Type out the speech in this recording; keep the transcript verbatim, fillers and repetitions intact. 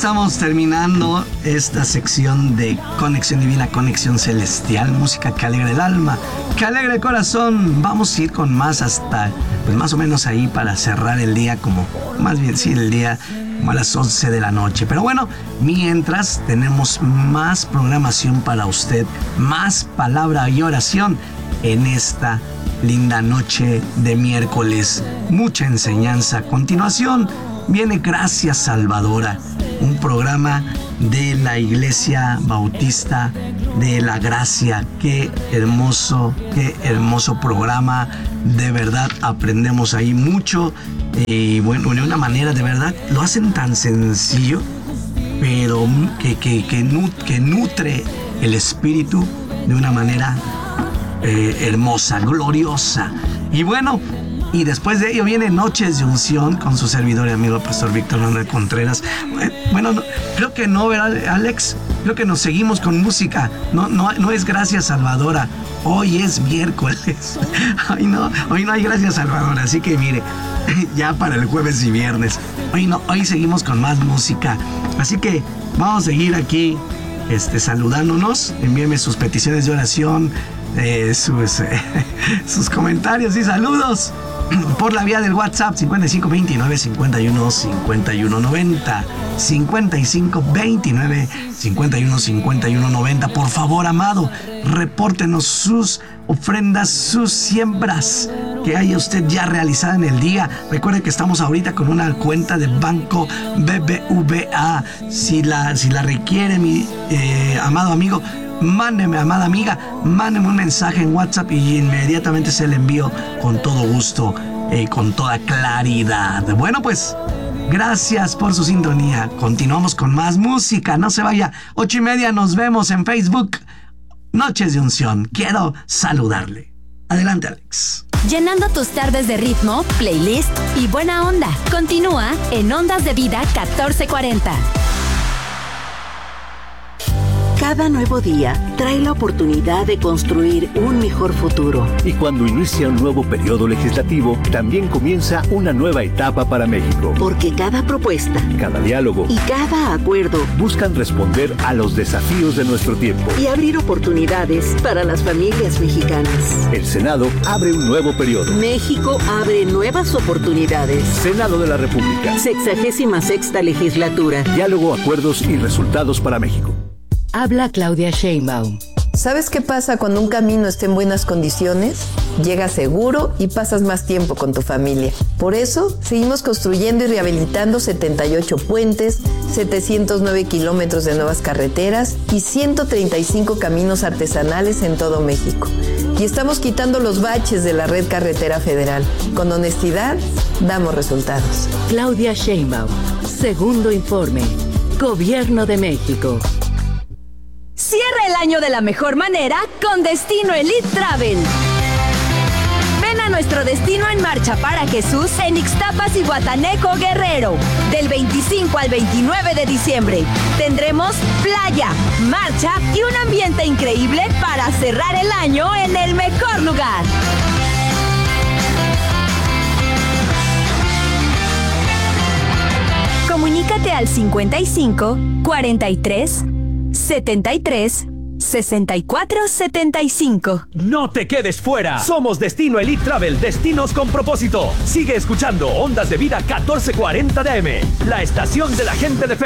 estamos terminando esta sección de Conexión Divina, Conexión Celestial, música que alegra el alma, que alegra el corazón. Vamos a ir con más hasta, pues más o menos ahí para cerrar el día, como, más bien sí, el día como a las once de la noche. Pero bueno, mientras tenemos más programación para usted, más palabra y oración en esta linda noche de miércoles. Mucha enseñanza. A continuación viene Gracia Salvadora, un programa de la Iglesia Bautista de la Gracia. Qué hermoso, qué hermoso programa. De verdad aprendemos ahí mucho. Y bueno, de una manera de verdad lo hacen tan sencillo, pero que, que, que, nut, que nutre el espíritu de una manera eh, hermosa, gloriosa. Y bueno, y después de ello viene Noches de Unción con su servidor y amigo Pastor Víctor Manuel Contreras. Bueno, no, creo que no, ¿verdad, Alex? Creo que nos seguimos con música. No, no, no es Gracia Salvadora. Hoy es miércoles. Hoy no, hoy no hay Gracia Salvadora. Así que mire, ya para el jueves y viernes. Hoy no, hoy seguimos con más música. Así que vamos a seguir aquí este, saludándonos. Envíenme sus peticiones de oración, eh, sus, eh, sus comentarios y saludos por la vía del WhatsApp cincuenta y cinco veintinueve cincuenta y uno cincuenta y uno noventa, cincuenta y cinco veintinueve cincuenta y uno cincuenta y uno noventa. Por favor, amado, repórtenos sus ofrendas, sus siembras que haya usted ya realizada en el día. Recuerde que estamos ahorita con una cuenta de Banco B B V A. Si la, si la requiere, mi eh, amado amigo, mándeme, amada amiga, mándeme un mensaje en WhatsApp y inmediatamente se le envío con todo gusto, eh, con toda claridad. Bueno, pues, gracias por su sintonía. Continuamos con más música. No se vaya. Ocho y media nos vemos en Facebook. Noches de Unción. Quiero saludarle. Adelante, Alex. Llenando tus tardes de ritmo, playlist y buena onda. Continúa en Ondas de Vida catorce cuarenta. Cada nuevo día trae la oportunidad de construir un mejor futuro. Y cuando inicia un nuevo periodo legislativo, también comienza una nueva etapa para México. Porque cada propuesta, cada diálogo y cada acuerdo buscan responder a los desafíos de nuestro tiempo y abrir oportunidades para las familias mexicanas. El Senado abre un nuevo periodo. México abre nuevas oportunidades. Senado de la República. Sexagésima sexta legislatura. Diálogo, acuerdos y resultados para México. Habla Claudia Sheinbaum. ¿Sabes qué pasa cuando un camino está en buenas condiciones? Llegas seguro y pasas más tiempo con tu familia. Por eso, seguimos construyendo y rehabilitando setenta y ocho puentes, setecientos nueve kilómetros de nuevas carreteras y ciento treinta y cinco caminos artesanales en todo México. Y estamos quitando los baches de la red carretera federal. Con honestidad, damos resultados. Claudia Sheinbaum. Segundo informe. Gobierno de México. Cierra el año de la mejor manera con Destino Elite Travel. Ven a nuestro Destino en Marcha para Jesús en Ixtapas y Guatanejo, Guerrero. Del veinticinco al veintinueve de diciembre. Tendremos playa, marcha y un ambiente increíble para cerrar el año en el mejor lugar. Comunícate al cincuenta y cinco, cuarenta y tres, setenta y tres, sesenta y cuatro, setenta y cinco. No te quedes fuera. Somos Destino Elite Travel, destinos con propósito. Sigue escuchando Ondas de Vida catorce cuarenta D M, la estación de la gente de fe.